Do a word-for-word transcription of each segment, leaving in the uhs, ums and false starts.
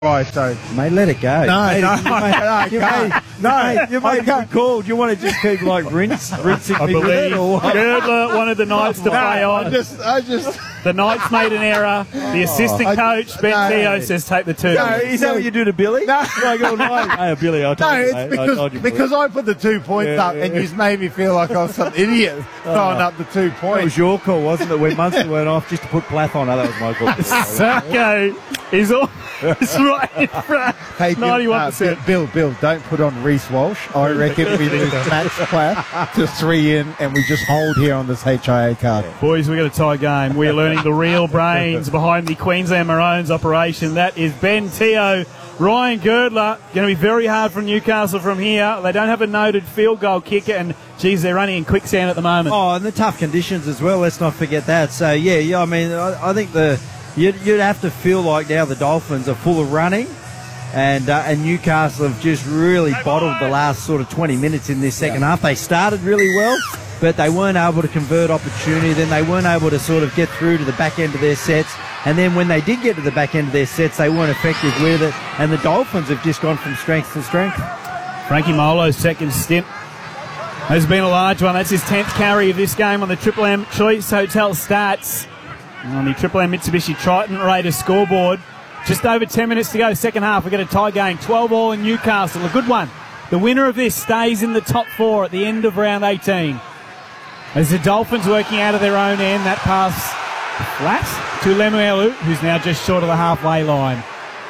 Right, so mate, let it go. No, mate, no, you, I mate, you, can't. mate, No, mate, you I made can't. a call. Do you want to just keep like rinse, rinsing I me with it, believe or what? Girdler wanted the Knights to no, play I on. just, I just. The Knights made an error. The assistant I- coach, Ben no. Theo, says take the two. No, Is that what you do to Billy? No. Like all night. Hey, Billy, I told No, you, it's mate. I because told you, Billy. because I put the two points Yeah, up, yeah, and yeah. you just made me feel like I was some idiot throwing up the two That points. was your call, wasn't it? When Munster went off just to put Plath on. Oh, that was my call. Sarko is all is right in front. Hey, Bill, ninety-one uh, percent. Bill, Bill, don't put on Reece Walsh. I reckon we lose Max Platt to three in, and we just hold here on this H I A card. Boys, we've got a tie game. We're learning the real brains behind the Queensland Maroons operation. That is Ben Theo, Ryan Girdler. Going to be very hard for Newcastle from here. They don't have a noted field goal kicker, and, geez, they're running in quicksand at the moment. Oh, and the tough conditions as well. Let's not forget that. So, yeah, yeah. I mean, I, I think the you'd, you'd have to feel like now the Dolphins are full of running. And uh, and Newcastle have just really bottled the last sort of twenty minutes in this second half. They started really well, but they weren't able to convert opportunity. Then they weren't able to sort of get through to the back end of their sets. And then when they did get to the back end of their sets, they weren't effective with it. And the Dolphins have just gone from strength to strength. Frankie Molo's second stint has been a large one. That's his tenth carry of this game on the Triple M Choice Hotel stats. On the Triple M Mitsubishi Triton Raiders scoreboard. Just over ten minutes to go, second half. We've got a tie game, twelve all in Newcastle. A good one. The winner of this stays in the top four at the end of round eighteen. As the Dolphins working out of their own end, that pass flat to Lemuelu, who's now just short of the halfway line.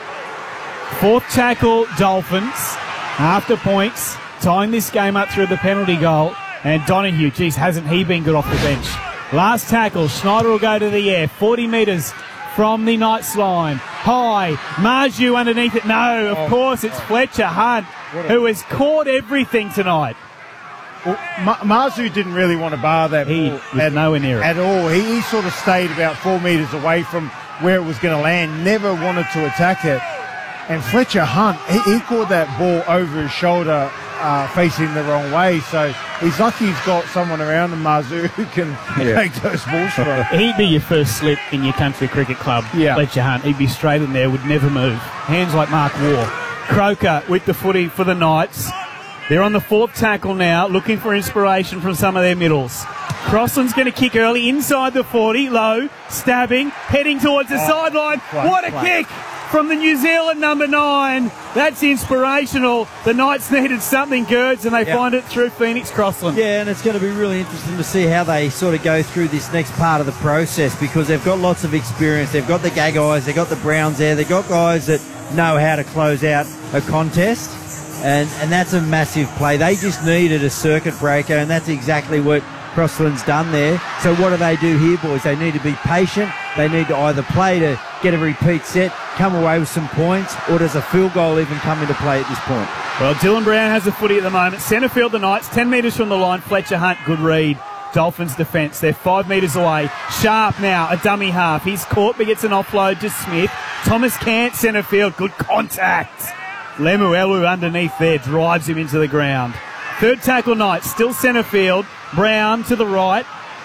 Fourth tackle, Dolphins, after points, tying this game up through the penalty goal. And Donahue, geez, hasn't he been good off the bench? Last tackle, Schneider will go to the air, forty metres from the Knights line. High, Marju underneath it. No, of Oh, course, it's Fletcher Hunt, who has caught everything tonight. Well, Ma- Marzu didn't really want to bar that He ball was at, nowhere near it. at all. He, he sort of stayed about four metres away from where it was going to land, never wanted to attack it. And Fletcher Hunt, he, he caught that ball over his shoulder, uh, facing the wrong way. So he's lucky he's got someone around him, Marzu, who can Yeah. take those balls from him. He'd be your first slip in your country cricket club, Yeah. Fletcher Hunt. He'd be straight in there, would never move. Hands like Mark Waugh. Croker with the footy for the Knights. They're on the fourth tackle now, looking for inspiration from some of their middles. Crossland's going to kick early inside the forty, low, stabbing, heading towards the Oh, sideline. flat, What a flat. kick from the New Zealand number nine. That's inspirational. The Knights needed something, Girds, and they Yeah. find it through Phoenix Crossland. Yeah, and it's going to be really interesting to see how they sort of go through this next part of the process, because they've got lots of experience. They've got the Gaggais, they've got the Browns there, they've got guys that know how to close out a contest, and, and that's a massive play. They just needed a circuit breaker, and that's exactly what Crossland's done there. So what do they do here, boys? They need to be patient. They need to either play to get a repeat set, come away with some points, or does a field goal even come into play at this point? Well, Dylan Brown has the footy at the moment. Centre field, the Knights, ten metres from the line. Fletcher Hunt, good read. Dolphins defence, they're five metres away. Sharp now, a dummy half. He's caught, but gets an offload to Smith. Thomas Cant, centre field, good contact. Lemuelu underneath there, drives him into the ground. Third tackle, Knights, still centre field. Brown to the right,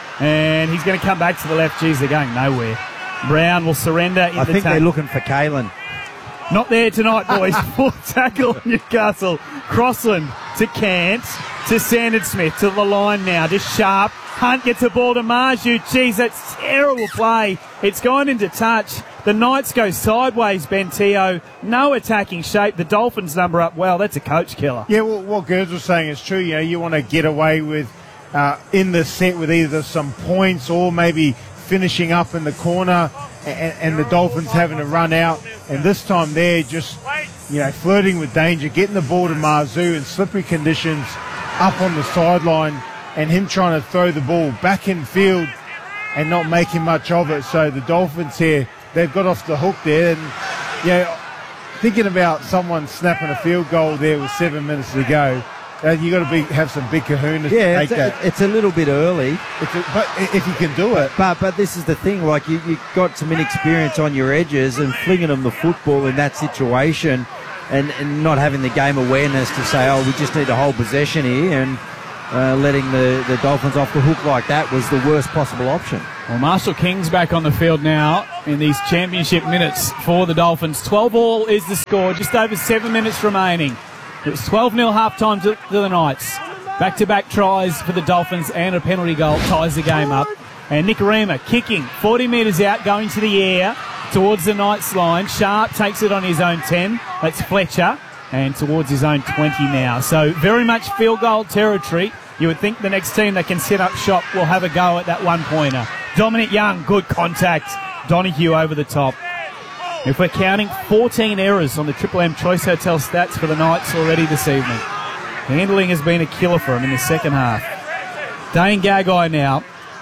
and he's going to come back to the left. Geez, they're going nowhere. Brown will surrender in I the think tackle. they're looking for Kalen. Not there tonight, boys. Fourth tackle, Newcastle. Crossland to Cant, to Sandon Smith, to the line now. Just sharp. Hunt gets a ball to Marju. Geez, that's terrible play. It's gone into touch. The Knights go sideways, Ben Theo. No attacking shape. The Dolphins number up well. That's a coach killer. Yeah, well, what Gerds was saying is true. You know, you want to get away with uh, in the set with either some points or maybe finishing up in the corner, and, and the Dolphins having to run out. And this time they're just, you know, flirting with danger, getting the ball to Marzu in slippery conditions up on the sideline, and him trying to throw the ball back in field and not making much of it. So the Dolphins here, they've got off the hook there. And, yeah, thinking about someone snapping a field goal there with seven minutes to go, uh, you got to be have some big kahunas Yeah, to it's take a, that. it's a little bit early. It's a, but if you can do it, But but this is the thing, like you, you've got some inexperience on your edges, and flinging them the football in that situation, and, and not having the game awareness to say, oh, we just need to hold possession here, and uh, letting the, the Dolphins off the hook like that was the worst possible option. Well, Marshall King's back on the field now in these championship minutes for the Dolphins. twelve all is the score, just over seven minutes remaining. It's twelve nil half-time to, to the Knights. Back-to-back tries for the Dolphins and a penalty goal ties the game up. And Nikorima kicking forty metres out, going to the air towards the Knights line. Sharp takes it on his own ten. That's Fletcher. And towards his own twenty now. So very much field goal territory. You would think the next team that can set up shop will have a go at that one-pointer. Dominic Young, good contact. Donahue over the top. If we're counting, fourteen errors on the Triple M Choice Hotel stats for the Knights already this evening. Handling has been a killer for them in the second half. Dane Gagai now.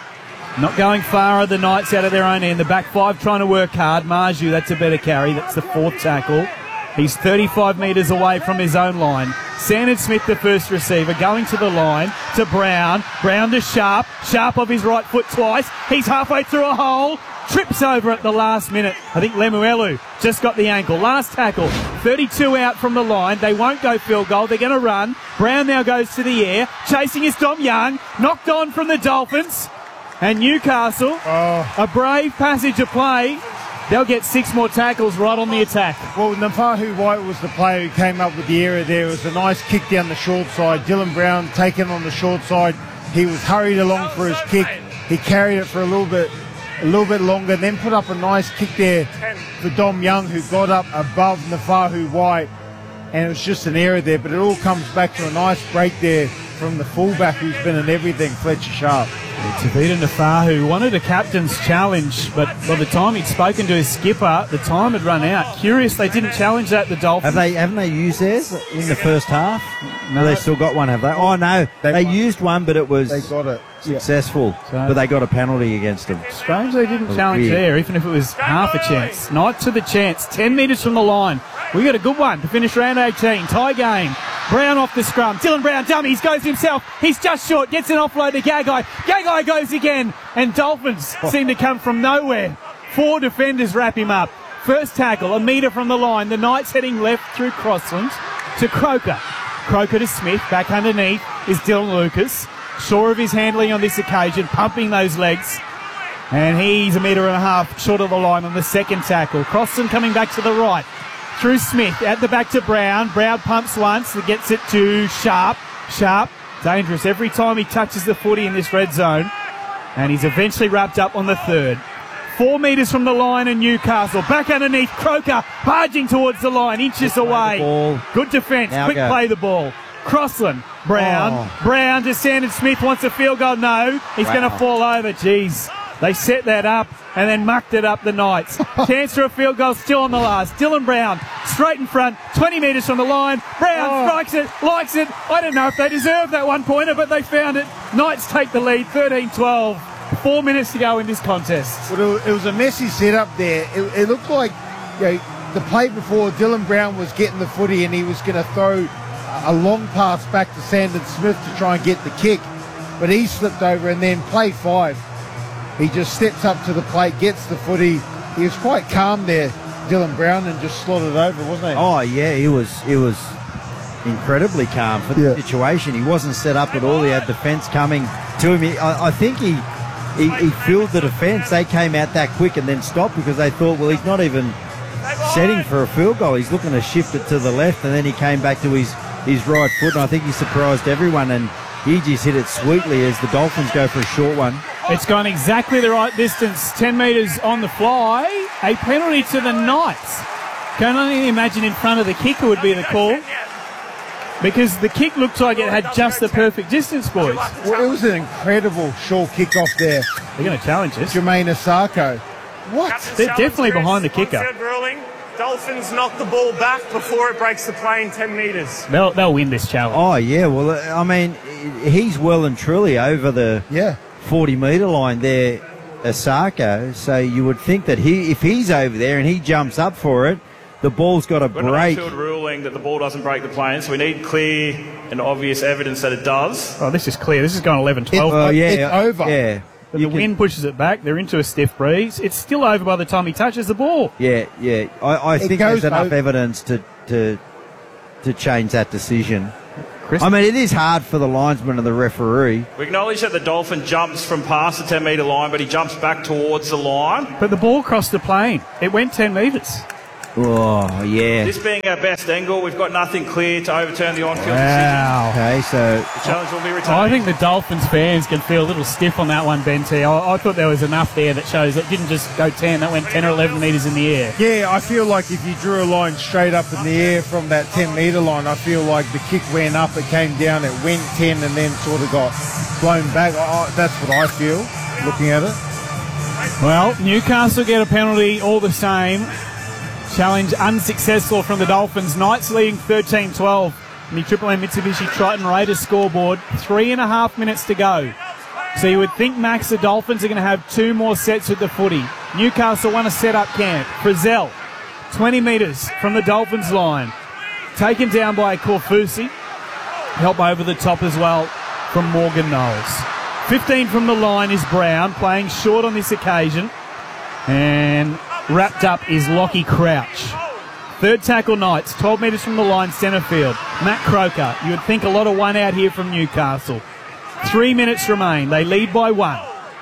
Not going far are the Knights out of their own end. The back five trying to work hard. Marju, that's a better carry. That's the fourth tackle. He's thirty-five metres away from his own line. Sandon Smith, the first receiver, going to the line to Brown. Brown to Sharp. Sharp off his right foot twice. He's halfway through a hole. Trips over at the last minute. I think Lemuelu just got the ankle. Last tackle. thirty-two out from the line. They won't go field goal. They're going to run. Brown now goes to the air. Chasing is Dom Young. Knocked on from the Dolphins. And Newcastle, Oh. a brave passage of play. They'll get six more tackles right on the attack. Well, Nafahu White was the player who came up with the error there. It was a nice kick down the short side. Dylan Brown taken on the short side. He was hurried along for his kick. He carried it for a little bit a little bit longer, then put up a nice kick there for Dom Young, who got up above Nafahu White. And it was just an error there, but it all comes back to a nice break there from the fullback who's been in everything, Fletcher Sharp. Tavita Nafahu wanted a captain's challenge, but by the time he'd spoken to his skipper, the time had run out. Curious they didn't challenge that, the Dolphins. Have they, haven't they used theirs in the first half? No, they still got one, have they? Oh, no, They they, won. used one, but it was They got it. successful. So- But they got a penalty against them. Strange they didn't was challenge weird. there, even if it was half a chance. Knights to the chance, ten metres from the line. We got a good one to finish round eighteen. Tie game. Brown off the scrum. Dylan Brown dummies, goes himself. He's just short, gets an offload to Gagai. Gagai goes again, and Dolphins seem to come from nowhere. Four defenders wrap him up. First tackle, a metre from the line. The Knights heading left through Crossland to Croker. Croker to Smith, back underneath is Dylan Lucas. Sure of his handling on this occasion, pumping those legs. And he's a metre and a half short of the line on the second tackle. Crossland coming back to the right. Through Smith, at the back to Brown. Brown pumps once, gets it to Sharp. Sharp, dangerous every time he touches the footy in this red zone. And he's eventually wrapped up on the third. Four metres from the line in Newcastle. Back underneath, Croker, barging towards the line, inches away. Ball. Good defence, Now quick go. play the ball. Crossland, Brown. Oh. Brown to Sandon Smith, wants a field goal. No, he's Wow. going to fall over. Jeez. They set that up and then mucked it up, the Knights. Chance for a field goal still on the last. Dylan Brown, straight in front, twenty metres from the line. Brown Oh. strikes it, likes it. I don't know if they deserve that one-pointer, but they found it. Knights take the lead, thirteen twelve. Four minutes to go in this contest. Well, it was a messy setup there. It, it looked like, you know, the play before Dylan Brown was getting the footy and he was going to throw a long pass back to Sandon Smith to try and get the kick. But he slipped over, and then play five, he just steps up to the plate, gets the footy. He was quite calm there, Dylan Brown, and just slotted over, wasn't he? Oh, yeah, he was he was incredibly calm for the Yeah. situation. He wasn't set up at all. He had defence coming to him. He, I, I think he, he, he filled the defence. They came out that quick and then stopped because they thought, well, he's not even setting for a field goal. He's looking to shift it to the left, and then he came back to his, his right foot, and I think he surprised everyone, and he just hit it sweetly as the Dolphins go for a short one. It's gone exactly the right distance, ten metres on the fly. A penalty to the Knights. Can only imagine in front of the kicker would be the call. Because the kick looked like it had just the perfect distance, boys. Well, it was an incredible short kick off there. They're going to challenge us. Jermaine Asako. What? They're definitely behind the kicker. Onside ruling. Dolphins knock the ball back before it breaks the play in ten metres. They'll, they'll win this challenge. Oh, yeah, well, I mean, he's well and truly over the Yeah. forty metre line there, Asako. So you would think that he, if he's over there and he jumps up for it, the ball's got to We've got an break. on-field ruling that the ball doesn't break the plane, so we need clear and obvious evidence that it does. Oh, this is clear. This is going eleven twelve. Oh, yeah, It's over. Yeah, But You the can- wind pushes it back. They're into a stiff breeze. It's still over by the time he touches the ball. yeah, yeah. I, I It think goes there's enough over- evidence to, to to change that decision. I mean, it is hard for the linesman and the referee. We acknowledge that the Dolphin jumps from past the ten metre line, but he jumps back towards the line. But the ball crossed the plane. It went ten metres. Oh, yeah. This being our best angle, we've got nothing clear to overturn the on-field Wow. Okay, so decision. The challenge will be retained. I think the Dolphins fans can feel a little stiff on that one, Ben T. I, I thought there was enough there that shows it didn't just go ten, that went ten or eleven metres in the air. Yeah, I feel like if you drew a line straight up in the air from that ten metre line, I feel like the kick went up, it came down, it went ten and then sort of got blown back. I, I, that's what I feel, looking at it. Well, Newcastle get a penalty all the same. Challenge unsuccessful from the Dolphins. Knights leading thirteen twelve on the Triple M Mitsubishi Triton Raiders scoreboard. Three and a half minutes to go. So you would think, Max, the Dolphins are going to have two more sets with the footy. Newcastle want to set up camp. Frizzell, twenty metres from the Dolphins line. Taken down by Korfusi. Help over the top as well from Morgan Knowles. fifteen from the line is Brown, playing short on this occasion. And wrapped up is Lockie Crouch. Third tackle Knights, twelve metres from the line, centre field. Matt Croker. You would think a lot of one out here from Newcastle. Three minutes remain. They lead by one.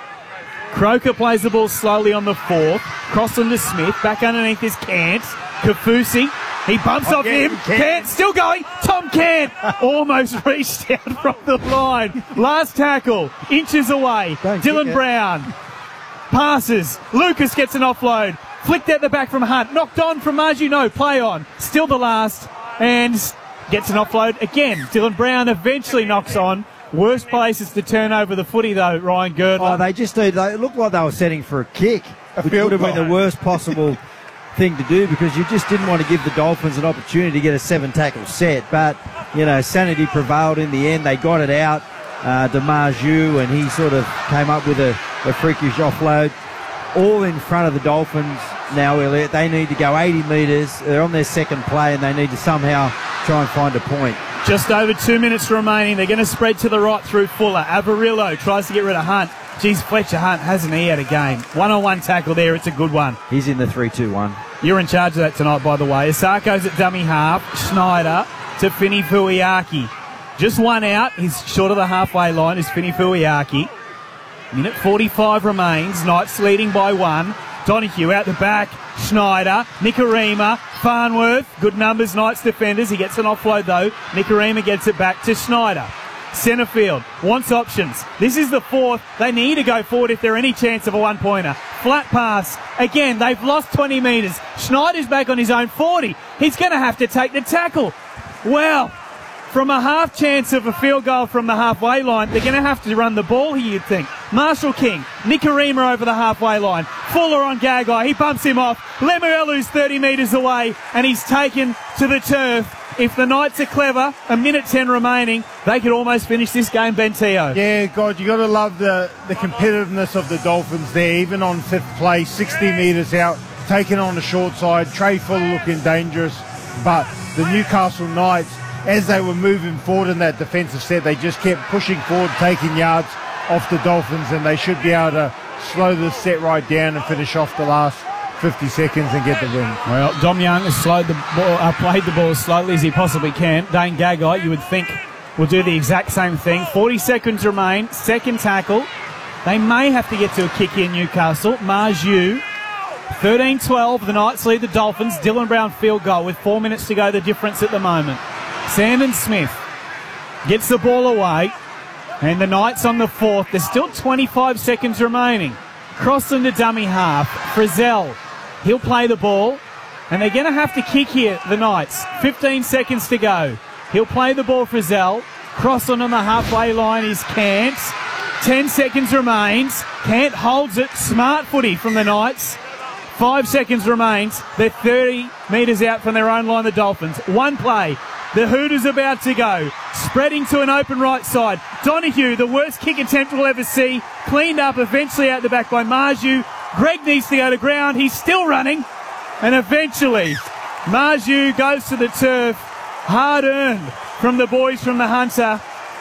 Croker plays the ball slowly on the fourth. Cross on to Smith. Back underneath is Cant. Kafusi. He bumps off Again, him. Cant. Cant still going. Tom Cant almost reached out from the line. Last tackle. Inches away. Don't Dylan kick it. Brown. Passes. Lucas gets an offload. Flicked out the back from Hunt. Knocked on from Marju. No, play on. Still the last. And gets an offload again. Dylan Brown eventually knocks on. Worst places to turn over the footy, though, Ryan Girdler. Oh, they just need, they looked like they were setting for a kick, A which field would have been goal. the worst possible thing to do, because you just didn't want to give the Dolphins an opportunity to get a seven tackle set. But, you know, sanity prevailed in the end. They got it out uh, to Marju, and he sort of came up with a, a freakish offload. All in front of the Dolphins now, Elliot. They need to go eighty metres. They're on their second play, and they need to somehow try and find a point. Just over two minutes remaining. They're going to spread to the right through Fuller. Avarillo tries to get rid of Hunt. Geez, Fletcher Hunt hasn't he had a game? One-on-one tackle there. It's a good one. He's in the three two one. You're in charge of that tonight, by the way. Isako's at dummy half. Schneider to Fini Fuiaki. Just one out. He's short of the halfway line is Fini Fuiaki. Minute forty-five remains. Knights leading by one. Donahue out the back. Schneider. Nikarima. Farnworth. Good numbers, Knights defenders. He gets an offload though. Nikarima gets it back to Schneider. Centre field. Wants options. This is the fourth. They need to go forward if they're any chance of a one-pointer. Flat pass. Again, they've lost twenty metres. Schneider's back on his own forty. He's going to have to take the tackle. Well, from a half chance of a field goal from the halfway line, they're going to have to run the ball here, you'd think. Marshall King, Nikarima over the halfway line. Fuller on Gagai, he bumps him off. Lemuelu's thirty metres away, and he's taken to the turf. If the Knights are clever, a minute ten remaining, they could almost finish this game, Ben Teo. Yeah, God, you got to love the, the competitiveness of the Dolphins there, even on fifth place, sixty metres out, taking on the short side. Trey Fuller looking dangerous, but the Newcastle Knights, as they were moving forward in that defensive set, they just kept pushing forward, taking yards off the Dolphins, and they should be able to slow the set right down and finish off the last fifty seconds and get the win. Well, Dom Young has slowed the ball, uh, played the ball as slowly as he possibly can. Dane Gagai, you would think, will do the exact same thing. forty seconds remain. Second tackle. They may have to get to a kick here, Newcastle. Marju. thirteen twelve. The Knights lead the Dolphins. Dylan Brown field goal with four minutes to go. The difference at the moment. Sandon Smith gets the ball away. And the Knights on the fourth. There's still twenty-five seconds remaining. Cross into dummy half. Frizzell. He'll play the ball. And they're going to have to kick here, the Knights. fifteen seconds to go. He'll play the ball, Frizzell. Cross on on the halfway line is Cant. ten seconds remains. Cant holds it. Smart footy from the Knights. Five seconds remains. They're thirty metres out from their own line, the Dolphins. One play. The Hooters about to go. Spreading to an open right side. Donahue, the worst kick attempt we'll ever see. Cleaned up eventually out the back by Marju. Greg needs to go to ground. He's still running. And eventually, Marju goes to the turf. Hard earned from the boys from the Hunter.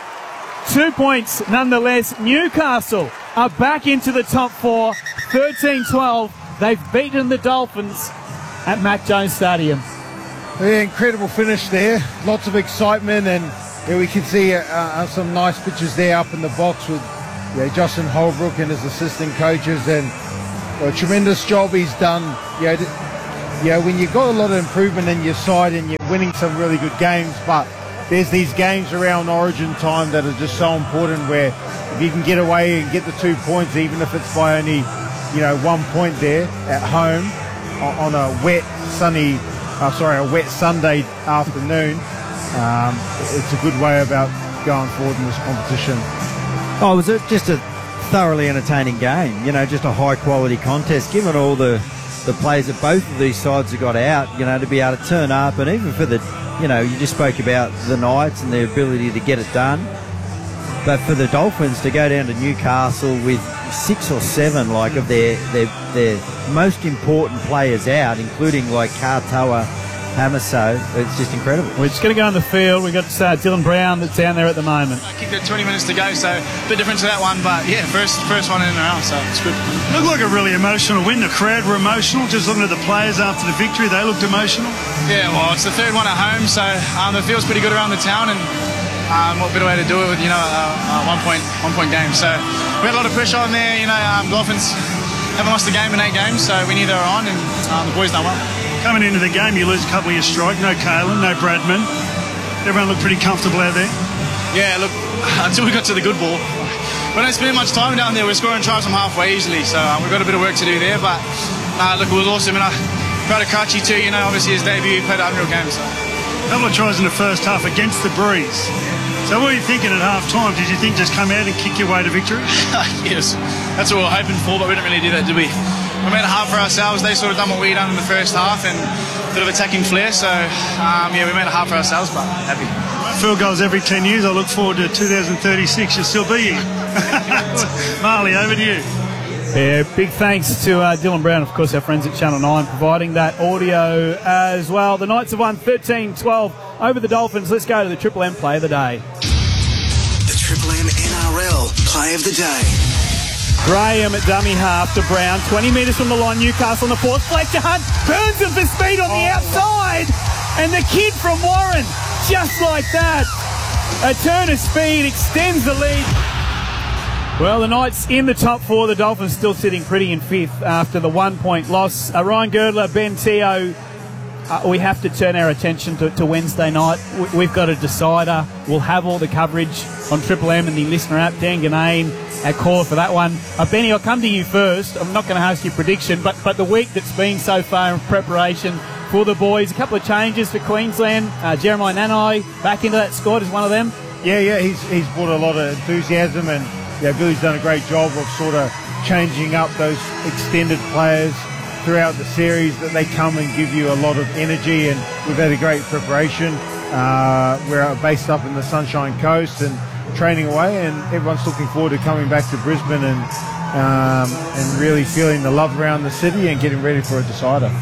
Two points nonetheless. Newcastle are back into the top four. thirteen twelve. They've beaten the Dolphins at Mac Jones Stadium. Yeah, incredible finish there. Lots of excitement, and Yeah, we can see uh, uh, some nice pictures there up in the box with yeah, Justin Holbrook and his assistant coaches, and well, a tremendous job he's done. Yeah, you know, yeah, when you've got a lot of improvement in your side and you're winning some really good games, but there's these games around Origin time that are just so important where if you can get away and get the two points, even if it's by only, you know, one point there at home on a wet, sunny, uh, sorry, a wet Sunday afternoon, um, it's a good way about going forward in this competition. Oh, it was a, just a thoroughly entertaining game, you know, just a high-quality contest, given all the, the plays that both of these sides have got out, you know, to be able to turn up, and even for the, you know, you just spoke about the Knights and their ability to get it done. But for the Dolphins to go down to Newcastle with six or seven, like, of their their, their most important players out, including, like, Katoa, Hamiso, it's just incredible. We're just going to go on the field. We've got uh, Dylan Brown that's down there at the moment. I kicked it twenty minutes to go, so a bit different to that one, but yeah, first first one in a row, so it's good. Looked like a really emotional win. The crowd were emotional. Just looking at the players after the victory, they looked emotional. Yeah, well, it's the third one at home, so um, it feels pretty good around the town, and um, what better way to do it with, you know, a, a one point one point game. So we had a lot of pressure on there. You know, um, Dolphins haven't lost a game in eight games, so we knew they were on, and um, the boys done well. Coming into the game, you lose a couple of your strike. No Kalen, no Bradman. Everyone looked pretty comfortable out there. Yeah, look, until we got to the good ball, we don't spend much time down there. We're scoring tries from halfway easily, so uh, we've got a bit of work to do there. But uh, look, it was awesome, and I proud of Kachi too. You know, obviously his debut, he played an unreal game. So. A couple of tries in the first half against the Breeze. So what were you thinking at half time? Did you think just come out and kick your way to victory? Yes, that's what we were hoping for, but we didn't really do that, did we? We made it hard for ourselves. They sort of done what we done in the first half, and a bit of attacking flair. So um, yeah, we made it hard for ourselves, but happy. Field goals every ten years. I look forward to two thousand thirty-six. You'll still be here. Marley, over to you. Yeah, big thanks to uh, Dylan Brown, of course, our friends at Channel nine, providing that audio as well. The Knights have won thirteen twelve over the Dolphins. Let's go to the Triple M Play of the Day. The Triple M N R L Play of the Day. Graham at dummy half to Brown, twenty metres from the line, Newcastle on the fourth. Fletcher Hunt burns him for speed on the outside, and the kid from Warren, just like that, a turn of speed extends the lead. Well, the Knights in the top four, the Dolphins still sitting pretty in fifth after the one-point loss. Uh, Ryan Girdler, Ben Teo, uh, we have to turn our attention to, to Wednesday night. We, we've got a decider. We'll have all the coverage on Triple M and the listener app. Dan Ganane, our caller for that one. Uh, Benny, I'll come to you first. I'm not going to ask you a prediction, but, but the week that's been so far in preparation for the boys, a couple of changes for Queensland. Uh, Jeremiah Nanai back into that squad as one of them. Yeah, yeah, he's, he's brought a lot of enthusiasm, and yeah, Billy's done a great job of sort of changing up those extended players throughout the series, that they come and give you a lot of energy, and we've had a great preparation. Uh, we're based up in the Sunshine Coast and training away, and everyone's looking forward to coming back to Brisbane and um, and really feeling the love around the city and getting ready for a decider.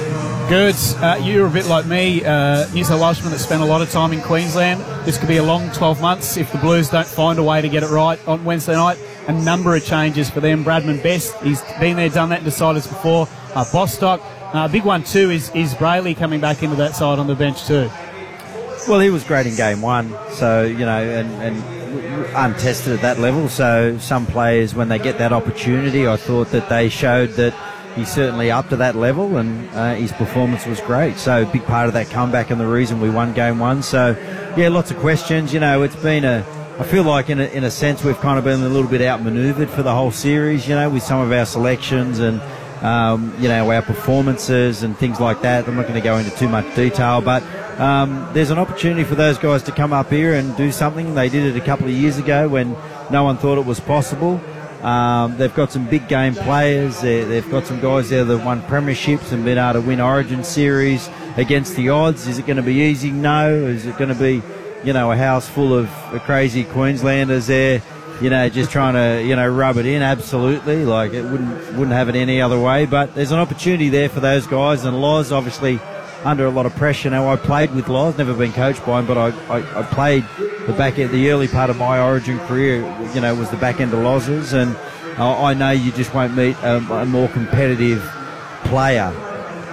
Good. Uh, you're a bit like me, uh, New South Welshman that spent a lot of time in Queensland. This could be a long twelve months if the Blues don't find a way to get it right on Wednesday night. A number of changes for them. Bradman Best, he's been there, done that in deciders before. Uh, Bostock. A uh, big one too is, is Brayley coming back into that side on the bench too. Well, he was great in game one, so, you know, and, and untested at that level. So some players, when they get that opportunity, I thought that they showed that he's certainly up to that level, and uh, his performance was great. So big part of that comeback and the reason we won game one. So, yeah, lots of questions. You know, it's been a, I feel like in a, in a sense we've kind of been a little bit outmanoeuvred for the whole series, you know, with some of our selections and, um, you know, our performances and things like that. I'm not going to go into too much detail, but um, there's an opportunity for those guys to come up here and do something. They did it a couple of years ago when no one thought it was possible. Um, they've got some big game players. They're, they've got some guys there that won premierships and been able to win Origin series against the odds. Is it going to be easy? No. Is it going to be, you know, a house full of crazy Queenslanders there, you know, just trying to, you know, rub it in? Absolutely. Like, it wouldn't wouldn't have it any other way. But there's an opportunity there for those guys. And Loz, obviously, under a lot of pressure. Now, I played with Loz, never been coached by him, but I, I, I played the back end, the early part of my Origin career, you know, was the back end of Loz's, and I, I know you just won't meet a, a more competitive player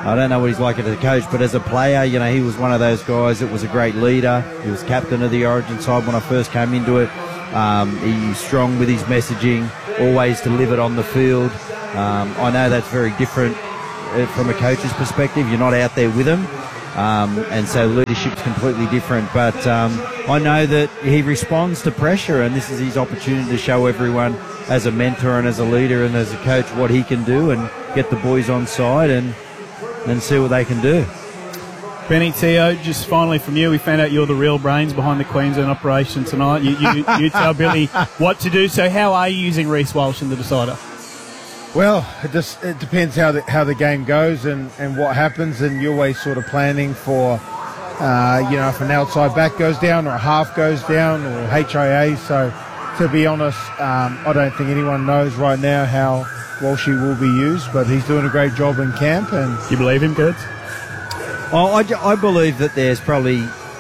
I don't know what he's like as a coach, but as a player, you know, he was one of those guys that was a great leader. He was captain of the Origin side when I first came into it. Um, he's strong with his messaging, always delivered on the field. Um, I know that's very different uh, from a coach's perspective. You're not out there with him. Um, and so leadership's completely different. But um, I know that he responds to pressure, and this is his opportunity to show everyone as a mentor and as a leader and as a coach what he can do and get the boys on side and, and see what they can do. Benny, Teo, just finally from you, we found out you're the real brains behind the Queensland operation tonight. You, you, you tell Billy what to do. So how are you using Reece Walsh in the decider? Well, it just it depends how the how the game goes and, and what happens, and you're always sort of planning for, uh, you know, if an outside back goes down or a half goes down or H I A. So, to be honest, um, I don't think anyone knows right now how Walshy will be used, but he's doing a great job in camp. And you believe him, Kurtz? Oh, I, I believe that there's probably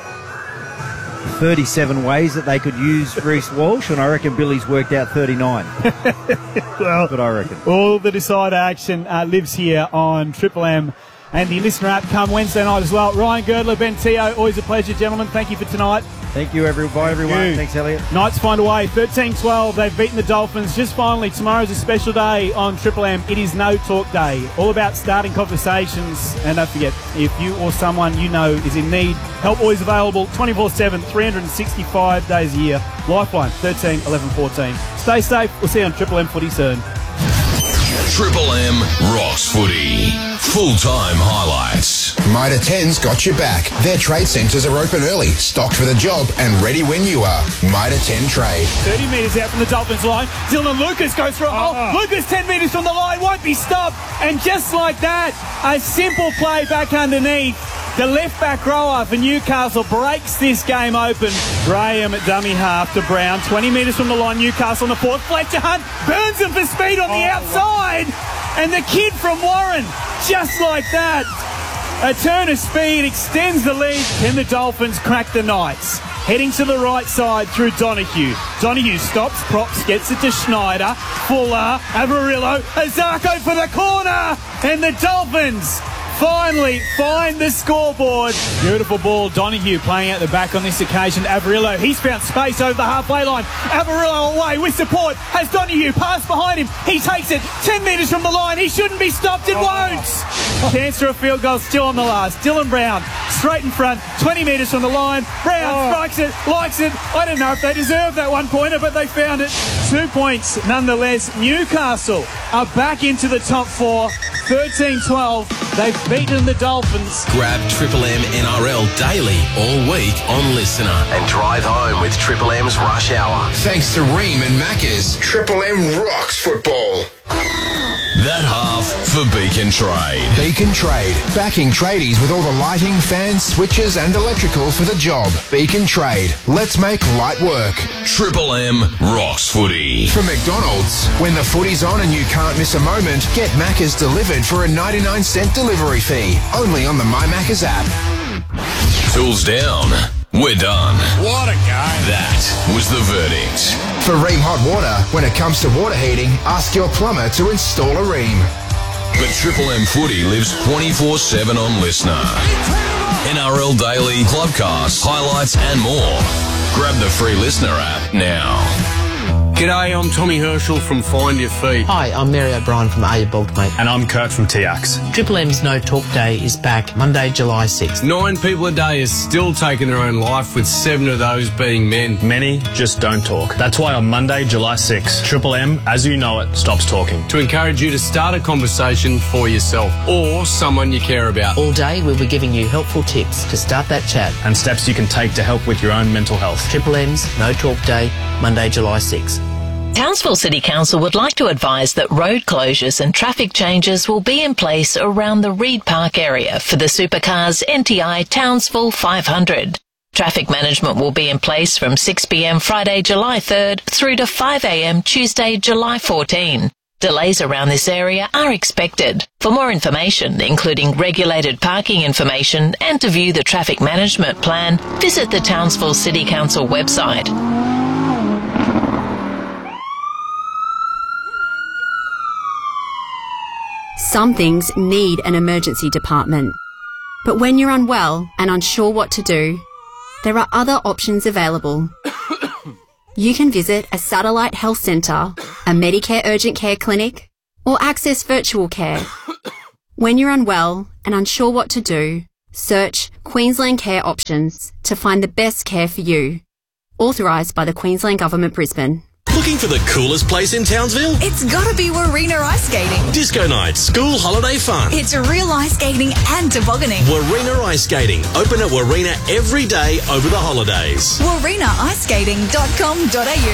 thirty-seven ways that they could use Reece Walsh, and I reckon Billy's worked out thirty-nine. Well, that's what I reckon. All the decider action uh, lives here on Triple M and the listener app come Wednesday night as well. Ryan Girdler, Ben Teo, always a pleasure, gentlemen. Thank you for tonight. Thank you, everybody. Bye, everyone. You. Thanks, Elliot. Knights find a way. thirteen twelve. They've beaten the Dolphins. Just finally, tomorrow's a special day on Triple M. It is No Talk Day. All about starting conversations. And don't forget, if you or someone you know is in need, help always available twenty-four seven, three hundred sixty-five days a year. Lifeline, thirteen eleven fourteen. Stay safe. We'll see you on Triple M Footy soon. Triple M Rocks Footy. Full-time highlights. Mitre ten's got your back. Their trade centres are open early, stocked for the job and ready when you are. Mitre ten Trade. thirty metres out from the Dolphins line. Dylan Lucas goes for a hole. Uh-uh. Lucas ten metres from the line, won't be stopped. And just like that, a simple play back underneath. The left back rower for Newcastle breaks this game open. Graham at dummy half to Brown. twenty metres from the line, Newcastle on the fourth. Fletcher Hunt burns him for speed on the oh, outside. And the kid from Warren, just like that. A turn of speed extends the lead. Can the Dolphins crack the Knights? Heading to the right side through Donahue. Donahue stops, props, gets it to Schneider. Fuller, Avarillo, Azarko for the corner. And the Dolphins finally find the scoreboard. Beautiful ball. Donahue playing out the back on this occasion. Avarillo, he's found space over the halfway line. Avarillo away with support. Has Donahue passed behind him. He takes it ten metres from the line. He shouldn't be stopped. It oh. won't. Chance for a field goal still on the last. Dylan Brown straight in front. twenty metres from the line. Brown oh. strikes it, likes it. I don't know if they deserve that one pointer, but they found it. Two points nonetheless. Newcastle are back into the top four. thirteen twelve. They've beaten the Dolphins. Grab Triple M N R L daily all week on Listener and drive home with Triple M's Rush Hour. Thanks to Ream and Macca's. Triple M rocks football. That half for Beacon Trade. Beacon Trade. Backing tradies with all the lighting, fans, switches and electrical for the job. Beacon Trade. Let's make light work. Triple M Rocks Footy. From McDonald's. When the footy's on and you can't miss a moment, get Macca's delivered for a ninety-nine cent delivery fee. Only on the My Macca's app. Tools down. We're done. What a game. That was the verdict. For Ream Hot Water, when it comes to water heating, ask your plumber to install a Ream. But Triple M Footy lives twenty-four seven on Listener. N R L Daily, Clubcast, highlights and more. Grab the free Listener app now. G'day, I'm Tommy Herschel from Find Your Feet. Hi, I'm Mary O'Brien from Are You Bulk Mate? And I'm Kurt from T X. Triple M's No Talk Day is back Monday, July sixth. Nine people a day is still taking their own life, with seven of those being men. Many just don't talk. That's why on Monday, July sixth, Triple M, as you know it, stops talking. To encourage you to start a conversation for yourself or someone you care about. All day we'll be giving you helpful tips to start that chat. And steps you can take to help with your own mental health. Triple M's No Talk Day, Monday, July sixth. Townsville City Council would like to advise that road closures and traffic changes will be in place around the Reed Park area for the Supercars N T I Townsville five hundred. Traffic management will be in place from six p m Friday, July third through to five a m Tuesday, July fourteenth. Delays around this area are expected. For more information, including regulated parking information and to view the traffic management plan, visit the Townsville City Council website. Some things need an emergency department. But when you're unwell and unsure what to do, there are other options available. You can visit a satellite health centre, a Medicare urgent care clinic, or access virtual care. When you're unwell and unsure what to do, search Queensland Care Options to find the best care for you. Authorised by the Queensland Government, Brisbane. Looking for the coolest place in Townsville? It's gotta be Warina Ice Skating. Disco night, school holiday fun. It's real ice skating and tobogganing. Warina Ice Skating. Open at Warina every day over the holidays. warina ice skating dot com dot a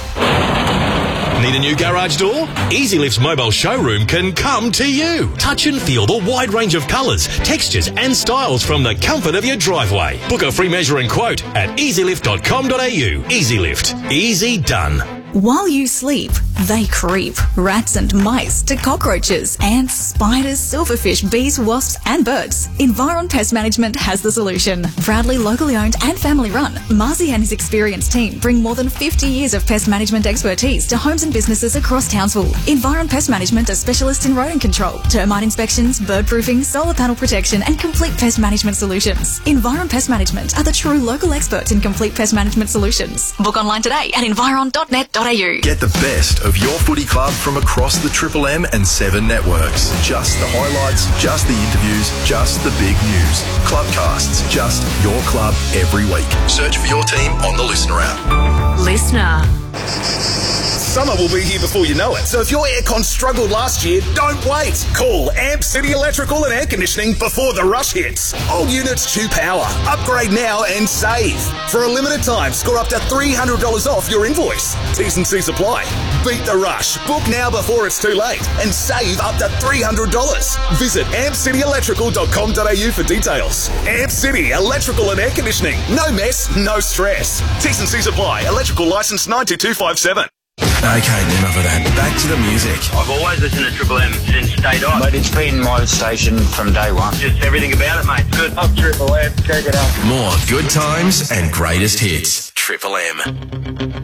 u. Need a new garage door? EasyLift's mobile showroom can come to you. Touch and feel the wide range of colours, textures and styles from the comfort of your driveway. Book a free measure and quote at easy lift dot com dot a u. EasyLift. Easy done. While you sleep, they creep. Rats and mice to cockroaches, ants, spiders, silverfish, bees, wasps and birds. Environ Pest Management has the solution. Proudly locally owned and family run, Marzi and his experienced team bring more than fifty years of pest management expertise to homes and businesses across Townsville. Environ Pest Management are specialists in rodent control, termite inspections, bird proofing, solar panel protection and complete pest management solutions. Environ Pest Management are the true local experts in complete pest management solutions. Book online today at environ dot net dot a u. Get the best of your footy club from across the Triple M and Seven networks. Just the highlights, just the interviews, just the big news. Clubcasts, just your club every week. Search for your team on the Listener app. Listener. Summer will be here before you know it, so if your aircon struggled last year, don't wait. Call Amp City Electrical and Air Conditioning before the rush hits. All units chew power. Upgrade now and save. For a limited time, score up to three hundred dollars off your invoice. T's and C's apply. Beat the rush. Book now before it's too late and save up to three hundred dollars. Visit amp city electrical dot com dot a u for details. Amp City Electrical and Air Conditioning. No mess, no stress. T's and C's apply. Electrical licence nine two two five seven. Okay, enough of that. Back to the music. I've always listened to Triple M since day dot. Mate, it's been my station from day one. Just everything about it, mate. Good. Up Triple M. Check it out. More good times and greatest hits. Triple M.